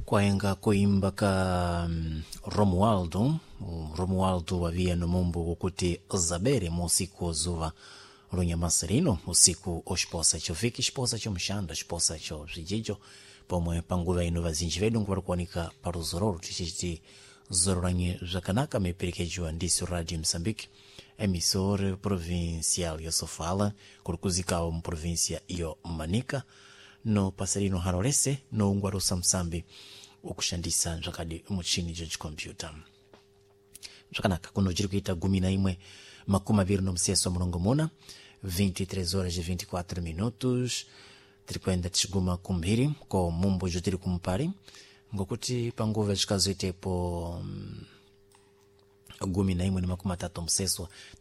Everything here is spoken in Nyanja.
kwaenga kuimba ka Romualdo wavia no mumbo wokuti zabere musiku ozuva lunyamasa lino usiku oxiposa choviki xiposa chomxanda xiposa cho bzijijo pomwe panguva ino vazinji vedu nguvari kuwanika paruzororo tichiti zororanye zvakanaka meperekejiwa ndisi Radio Moçambique emissora provincial yo Sofala kuri kuzikawo mu província yo Manica no pasarino harolese no ungwaro samsambi ukushandisa nzvakadi muchini chechikompyuta zvakanaka kuno chiri kuita 11:20 mulongo muna 23h24 tiri kuenda tichiguma kumbiri ko mumbo jo tiri kumpari ngokuti panguva zvikazoitepo 11:36